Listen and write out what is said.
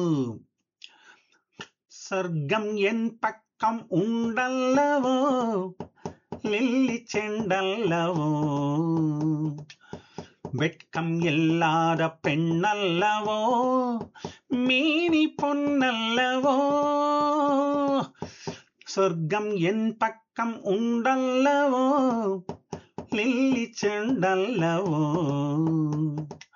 சொர்க்கம் என் பக்கம் உண்டல்லவோ, லில்லி செண்டல்லவோ, வெட்கம் இல்லாத பெண்ணல்லவோ, மீனி பொன்னல்லவோ. சொர்க்கம் என் பக்கம் உண்டல்லவோ, லில்லி செண்டல்லவோ.